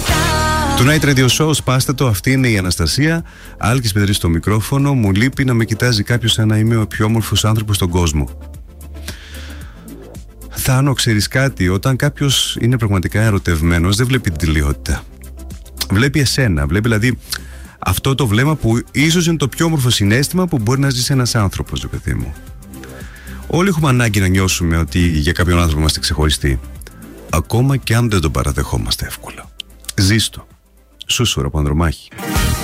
Του Night Radio Show, σπάστε το, αυτή είναι η Αναστασία. Άλκης Πετρής στο μικρόφωνο. Μου λείπει να με κοιτάζει κάποιος σαν να είμαι ο πιο όμορφος άνθρωπος στον κόσμο. Θάνο, ξέρεις κάτι, όταν κάποιος είναι πραγματικά ερωτευμένος, δεν βλέπει την τελειότητα. Βλέπει εσένα, βλέπει δηλαδή αυτό το βλέμμα που ίσως είναι το πιο όμορφο συναίσθημα που μπορεί να ζήσει ένας άνθρωπος, ρε παιδί μου. Όλοι έχουμε ανάγκη να νιώσουμε ότι για κάποιον άνθρωπο είμαστε ξεχωριστοί, ακόμα και αν δεν τον παραδεχόμαστε εύκολα. Ζήστο. Σούσουρα από Ανδρομάχη.